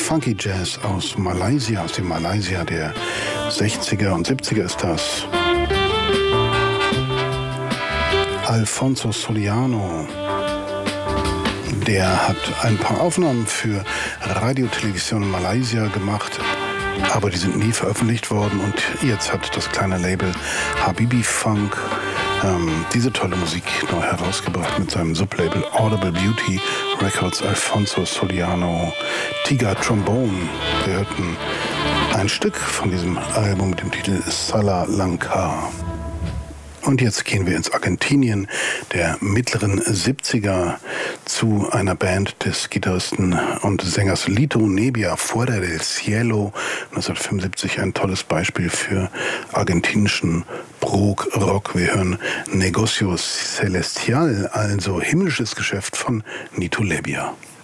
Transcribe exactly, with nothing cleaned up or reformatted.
Funky Jazz aus Malaysia, aus dem Malaysia der sechziger und siebziger ist das. Alfonso Soliano, der hat ein paar Aufnahmen für Radio Television Malaysia gemacht, aber die sind nie veröffentlicht worden und jetzt hat das kleine Label Habibi Funk ähm, diese tolle Musik neu herausgebracht mit seinem Sublabel Audible Beauty Records. Alfonso Soliano, Tiga Trombone. Wir hörten ein Stück von diesem Album mit dem Titel Sala Lanka. Und jetzt gehen wir ins Argentinien der mittleren siebziger zu einer Band des Gitarristen und Sängers Lito Nebbia, Fuera del Cielo, neunzehnhundertfünfundsiebzig, ein tolles Beispiel für argentinischen Prog-Rock. Wir hören Negocio Celestial, also himmlisches Geschäft von Lito Nebbia.